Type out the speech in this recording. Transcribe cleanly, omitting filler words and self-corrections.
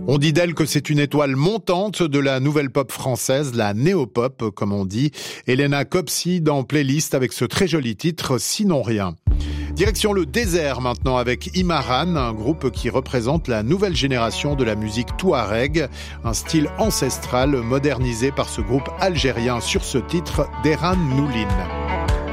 On dit d'elle que c'est une étoile montante de la nouvelle pop française, la néo-pop comme on dit. Elena Copsi dans Playlist avec ce très joli titre « Sinon rien ». Direction le désert maintenant avec Imaran, un groupe qui représente la nouvelle génération de la musique touareg, un style ancestral modernisé par ce groupe algérien sur ce titre d'Eran Noulin.